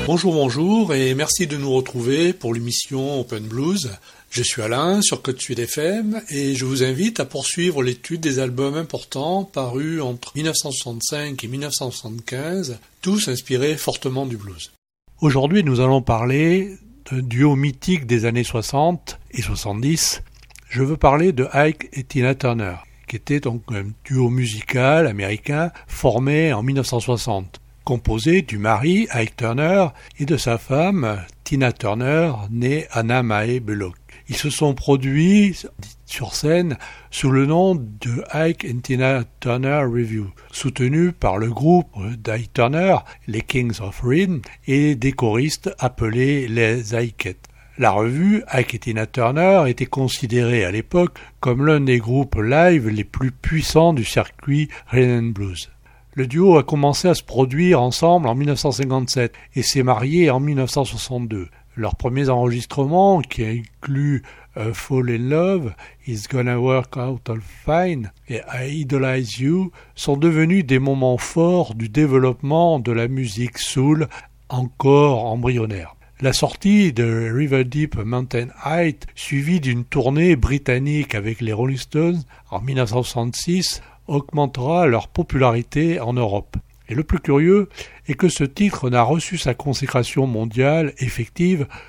Bonjour et merci de nous retrouver pour l'émission Open Blues. Je suis Alain sur Côte Sud FM et je vous invite à poursuivre l'étude des albums importants parus entre 1965 et 1975, tous inspirés fortement du blues. Aujourd'hui, nous allons parler d'un duo mythique des années 60 et 70. Je veux parler de Ike et Tina Turner, qui était donc un duo musical américain formé en 1960, composé du mari Ike Turner et de sa femme Tina Turner, née Anna Mae Bullock. Ils se sont produits sur scène sous le nom de Ike and Tina Turner Revue, soutenu par le groupe d'Ike Turner, les Kings of Rhythm, et des choristes appelés les Ikettes. La revue Ike et Tina Turner était considérée à l'époque comme l'un des groupes live les plus puissants du circuit Rhythm and Blues. Le duo a commencé à se produire ensemble en 1957 et s'est marié en 1962. Leurs premiers enregistrements, qui incluent Fall in Love, It's Gonna Work Out All Fine et I Idolize You, sont devenus des moments forts du développement de la musique soul encore embryonnaire. La sortie de River Deep Mountain Height, suivie d'une tournée britannique avec les Rolling Stones en 1966, augmentera leur popularité en Europe. Et le plus curieux est que ce titre n'a reçu sa consécration mondiale effective